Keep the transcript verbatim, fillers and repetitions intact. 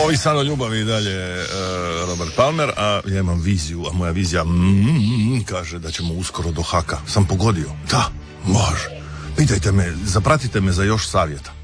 Ovi san o ljubavi i dalje uh, Robert Palmer, a ja imam viziju, a moja vizija mm, kaže da ćemo uskoro do Haka. Sam pogodio. Da, može. Pitajte me, zapratite me za još savjeta.